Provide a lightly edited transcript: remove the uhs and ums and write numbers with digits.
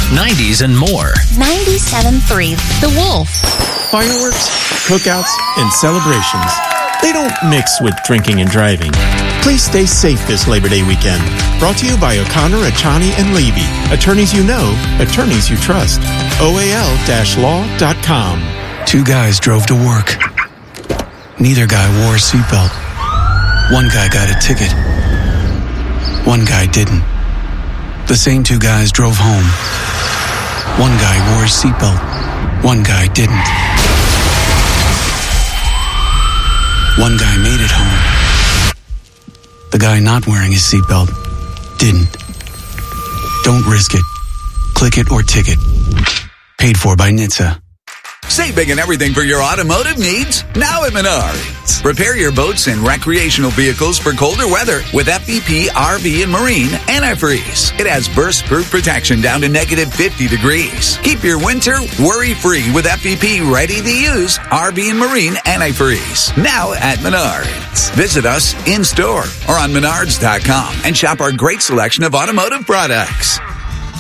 90s, and more. 97.3 The Wolf. Fireworks, cookouts, and celebrations. They don't mix with drinking and driving. Please stay safe this Labor Day weekend. Brought to you by O'Connor, Achani, and Levy. Attorneys you know, attorneys you trust. OAL-law.com. Two guys drove to work. Neither guy wore a seatbelt. One guy got a ticket. One guy didn't. The same two guys drove home. One guy wore his seatbelt. One guy didn't. One guy made it home. The guy not wearing his seatbelt didn't. Don't risk it. Click it or ticket. Paid for by NHTSA. Save big and everything for your automotive needs now at Menards. Repair your boats and recreational vehicles for colder weather with FVP RV and Marine Antifreeze. It has burst-proof protection down to negative 50 degrees. Keep your winter worry-free with FVP ready-to-use RV and Marine Antifreeze. Now at Menards. Visit us in-store or on Menards.com and shop our great selection of automotive products.